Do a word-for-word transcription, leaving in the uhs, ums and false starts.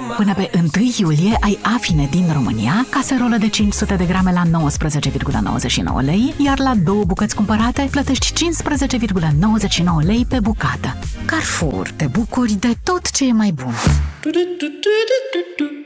Până pe întâi iulie ai Afine din România, caserolă de cinci sute de grame la nouăsprezece virgulă nouăzeci și nouă lei, iar la două bucăți cumpărate plătești cincisprezece virgulă nouăzeci și nouă lei pe bucată. Carrefour, te bucuri de tot ce e mai bun.